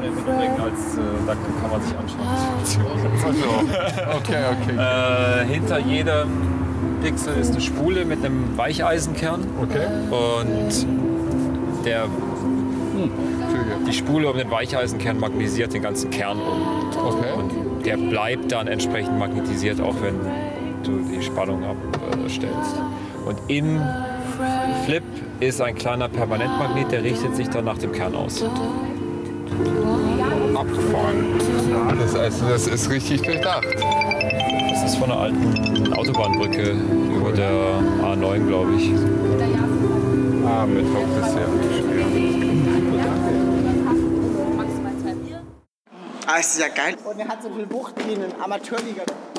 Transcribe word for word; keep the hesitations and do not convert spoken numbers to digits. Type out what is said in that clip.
vorne im Ring, als äh, da kann man sich anschauen. Also, okay, okay. Äh, hinter jedem Pixel ist eine Spule mit einem Weicheisenkern. Okay. Und der, hm. die Spule um den Weicheisenkern magnetisiert den ganzen Kern um. Okay. Und der bleibt dann entsprechend magnetisiert, auch wenn du die Spannung abstellst. Und im Flip ist ein kleiner Permanentmagnet, der richtet sich dann nach dem Kern aus. Abgefahren. Das, also, das ist richtig durchdacht. Das ist von einer alten Autobahnbrücke über der A neun, glaube ich. Ah, Mittwoch ist ja schwer. Ah, es ist ja geil. Und er hat so viel Wucht wie in einer Amateurliga.